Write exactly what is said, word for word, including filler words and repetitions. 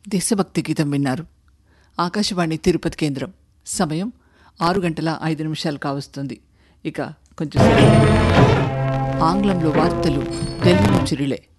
దేశభక్తి గీతం విన్నారు. ఆకాశవాణి తిరుపతి కేంద్రం. సమయం ఆరు గంటల ఐదు నిమిషాలు కావస్తుంది. ఇక కొంచెం ఆంగ్లంలో వార్తలు ఢిల్లీ నుంచి రిలే.